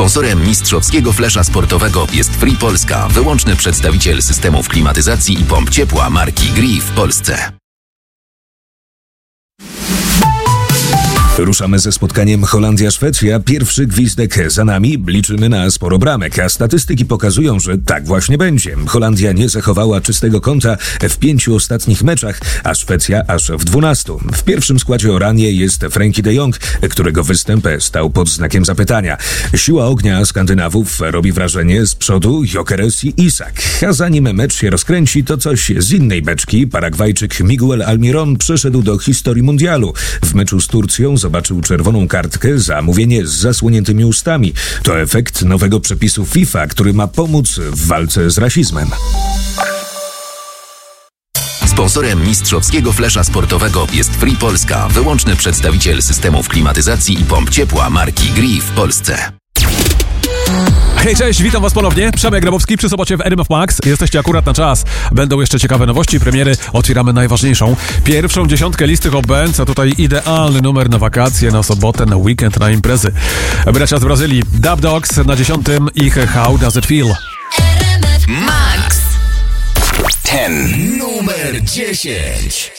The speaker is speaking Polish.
Sponsorem mistrzowskiego flesza sportowego jest Free Polska, wyłączny przedstawiciel systemów klimatyzacji i pomp ciepła marki Gree w Polsce. Ruszamy ze spotkaniem Holandia-Szwecja. Pierwszy gwizdek za nami. Liczymy na sporo bramek, a statystyki pokazują, że tak właśnie będzie. Holandia nie zachowała czystego konta w 5 ostatnich meczach, a Szwecja aż w 12. W pierwszym składzie o ranie jest Frenkie de Jong, którego występ stał pod znakiem zapytania. Siła ognia Skandynawów robi wrażenie, z przodu Gyökeres i Isak. A zanim mecz się rozkręci, to coś z innej beczki. Paragwajczyk Miguel Almiron przeszedł do historii mundialu. W meczu z Turcją zobaczył czerwoną kartkę za mówienie z zasłoniętymi ustami. To efekt nowego przepisu FIFA, który ma pomóc w walce z rasizmem. Sponsorem mistrzowskiego flesza sportowego jest Free Polska, wyłączny przedstawiciel systemów klimatyzacji i pomp ciepła marki Gree w Polsce. Hej, cześć, witam was ponownie. Przemek Grabowski przy Sobocie w RMF Max. Jesteście akurat na czas. Będą jeszcze ciekawe nowości, premiery. Otwieramy najważniejszą. Pierwszą 10 listy Hot Bands, a tutaj idealny numer na wakacje, na sobotę, na weekend, na imprezy. Bracia z Brazylii, Dub Dogs na 10. ich How Does It Feel? Max 10. Numer 10.